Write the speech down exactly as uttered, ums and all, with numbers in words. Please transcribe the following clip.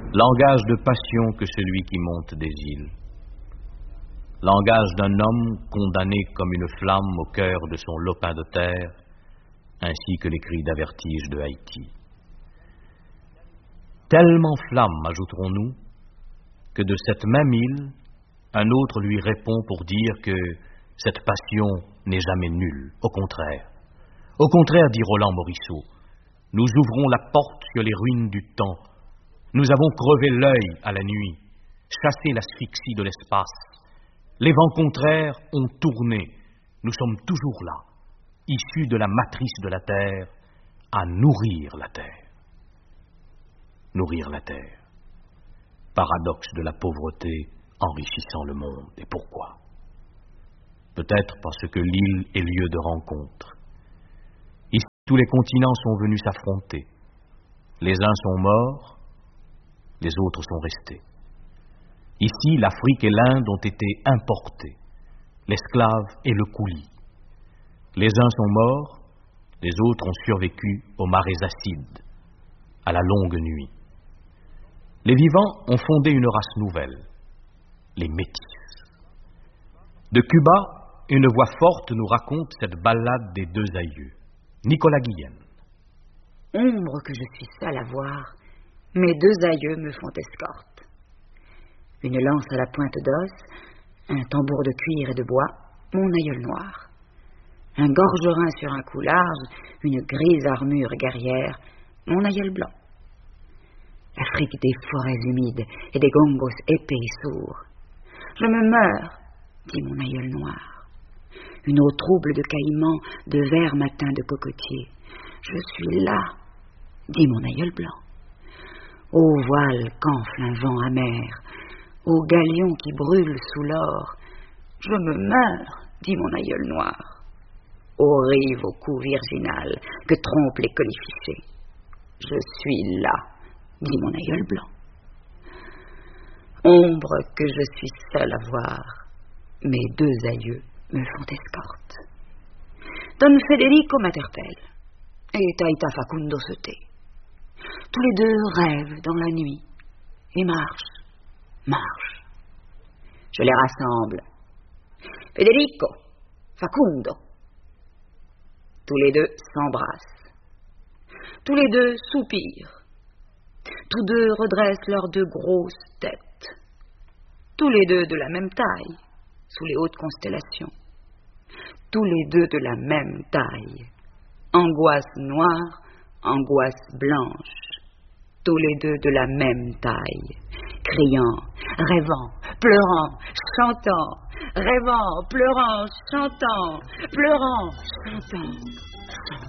Langage de passion que celui qui monte des îles. Langage d'un homme condamné comme une flamme au cœur de son lopin de terre, ainsi que les cris d'avertige de Haïti. Tellement flamme, ajouterons-nous, que de cette même île, un autre lui répond pour dire que cette passion n'est jamais nulle. Au contraire. Au contraire, dit Roland Morisseau, nous ouvrons la porte sur les ruines du temps. Nous avons crevé l'œil à la nuit, chassé l'asphyxie de l'espace. Les vents contraires ont tourné. Nous sommes toujours là, issus de la matrice de la Terre, à nourrir la Terre. Nourrir la Terre. Paradoxe de la pauvreté enrichissant le monde. Et pourquoi? Peut-être parce que l'île est lieu de rencontre. Ici, tous les continents sont venus s'affronter. Les uns sont morts, les autres sont restés. Ici, l'Afrique et l'Inde ont été importés, l'esclave et le coulis. Les uns sont morts, les autres ont survécu aux marées acides, à la longue nuit. Les vivants ont fondé une race nouvelle, les métis. De Cuba, une voix forte nous raconte cette ballade des deux aïeux. Nicolas Guillen. Ombre que je suis seul à voir, mes deux aïeux me font escorte. Une lance à la pointe d'os, un tambour de cuir et de bois, mon aïeul noir. Un gorgerin sur un cou large, une grise armure guerrière, mon aïeul blanc. L'Afrique des forêts humides et des gongos épais et sourds. Je me meurs, dit mon aïeul noir. Une eau trouble de caïman, de verts matins de cocotiers. Je suis là, dit mon aïeul blanc. Ô voile qu'enfle un vent amer, ô galion qui brûle sous l'or, je me meurs, dit mon aïeul noir. Ô rive au cou virginal que trompent les colifichets, je suis là, dit mon aïeul blanc. Ombre que je suis seul à voir, mes deux aïeux me font escorte. Don Federico m'interpelle, et Taïta Facundo se tait. Tous les deux rêvent dans la nuit, et marchent, marchent. Je les rassemble. Federico, Facundo. Tous les deux s'embrassent. Tous les deux soupirent. Tous deux redressent leurs deux grosses têtes. Tous les deux de la même taille, sous les hautes constellations. Tous les deux de la même taille. Angoisse noire, angoisse blanche. Tous les deux de la même taille. Criant, rêvant, pleurant, chantant. Rêvant, pleurant, chantant. Pleurant, chantant.